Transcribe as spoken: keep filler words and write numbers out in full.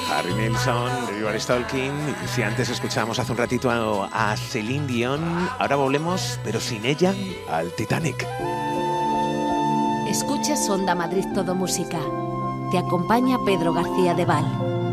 Harry Nilsson, You Are Stalking. Y si antes escuchábamos hace un ratito a, a Celine Dion, ahora volvemos, pero sin ella, al Titanic. Escuchas Onda Madrid Todo Música. Te acompaña Pedro García de Val.